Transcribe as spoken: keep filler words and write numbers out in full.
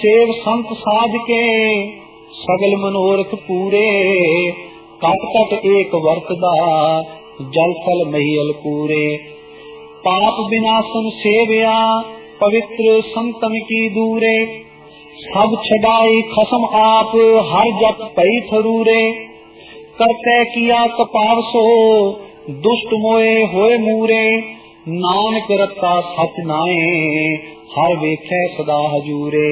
Save संत साध के सगल मनोरथ पूरे, कट कट एक वर्तदा जल थल महियल पूरे। पाप विनाशन सेवया पवित्र संतन की दूरे, सब छड़ाई खसम आप हर जप पई थरूरे। करते किया कपाव सो दुष्ट मोए होए मूरे, नानक रत्ता सच नाए हर वेखे सदा हजूरे।